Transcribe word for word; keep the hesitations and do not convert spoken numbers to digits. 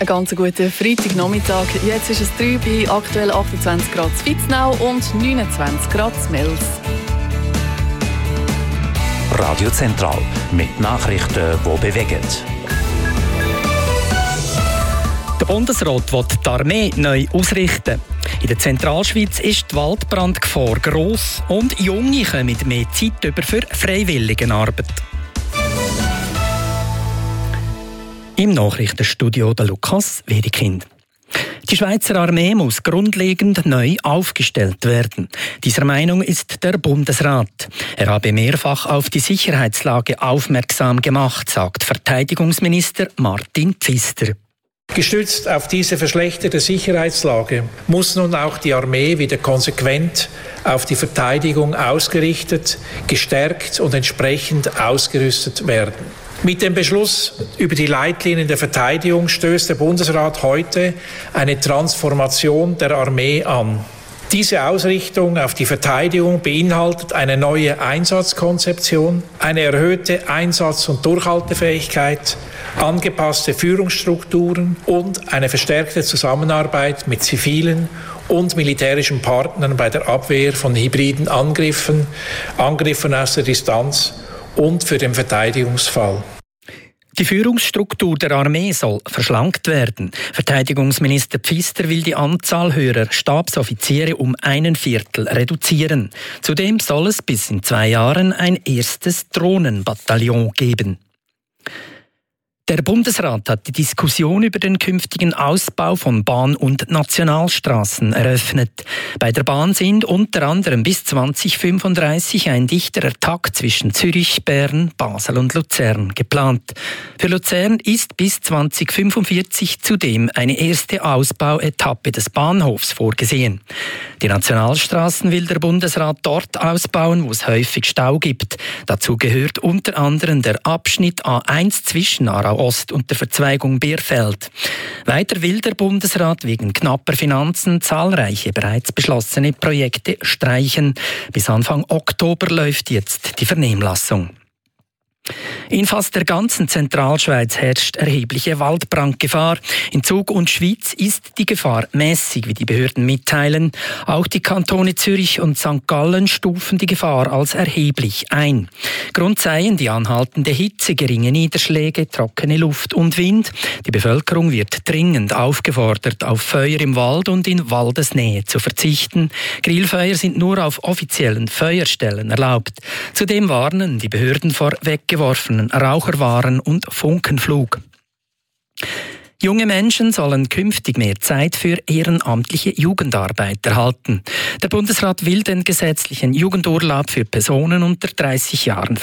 Einen ganz guten Freitagnachmittag. Jetzt ist es drei bei aktuell achtundzwanzig Grad in Vitznau und neunundzwanzig Grad in Mels. Radio Zentral mit Nachrichten, die bewegen. Der Bundesrat will die Armee neu ausrichten. In der Zentralschweiz ist die Waldbrandgefahr gross und Junge kommen mehr Zeit über für Freiwilligenarbeit. Im Nachrichtenstudio der Lukas Wedekind. Die Schweizer Armee muss grundlegend neu aufgestellt werden. Dieser Meinung ist der Bundesrat. Er habe mehrfach auf die Sicherheitslage aufmerksam gemacht, sagt Verteidigungsminister Martin Pfister. Gestützt auf diese verschlechterte Sicherheitslage muss nun auch die Armee wieder konsequent auf die Verteidigung ausgerichtet, gestärkt und entsprechend ausgerüstet werden. Mit dem Beschluss über die Leitlinien der Verteidigung stößt der Bundesrat heute eine Transformation der Armee an. Diese Ausrichtung auf die Verteidigung beinhaltet eine neue Einsatzkonzeption, eine erhöhte Einsatz- und Durchhaltefähigkeit, angepasste Führungsstrukturen und eine verstärkte Zusammenarbeit mit zivilen und militärischen Partnern bei der Abwehr von hybriden Angriffen, Angriffen aus der Distanz und für den Verteidigungsfall. Die Führungsstruktur der Armee soll verschlankt werden. Verteidigungsminister Pfister will die Anzahl höherer Stabsoffiziere um einen Viertel reduzieren. Zudem soll es bis in zwei Jahren ein erstes Drohnenbataillon geben. Der Bundesrat hat die Diskussion über den künftigen Ausbau von Bahn- und Nationalstraßen eröffnet. Bei der Bahn sind unter anderem bis zwanzig fünfunddreißig ein dichterer Takt zwischen Zürich, Bern, Basel und Luzern geplant. Für Luzern ist bis zwanzig fünfundvierzig zudem eine erste Ausbauetappe des Bahnhofs vorgesehen. Die Nationalstraßen will der Bundesrat dort ausbauen, wo es häufig Stau gibt. Dazu gehört unter anderem der Abschnitt A eins zwischen Aarau Ost und der Verzweigung Bierfeld. Weiter will der Bundesrat wegen knapper Finanzen zahlreiche bereits beschlossene Projekte streichen. Bis Anfang Oktober läuft jetzt die Vernehmlassung. In fast der ganzen Zentralschweiz herrscht erhebliche Waldbrandgefahr. In Zug und Schwyz ist die Gefahr mäßig, wie die Behörden mitteilen. Auch die Kantone Zürich und Sankt Gallen stufen die Gefahr als erheblich ein. Grund seien die anhaltende Hitze, geringe Niederschläge, trockene Luft und Wind. Die Bevölkerung wird dringend aufgefordert, auf Feuer im Wald und in Waldesnähe zu verzichten. Grillfeuer sind nur auf offiziellen Feuerstellen erlaubt. Zudem warnen die Behörden vor weggeworfenen Raucherwaren und Funkenflug. Junge Menschen sollen künftig mehr Zeit für ehrenamtliche Jugendarbeit erhalten. Der Bundesrat will den gesetzlichen Jugendurlaub für Personen unter dreißig Jahren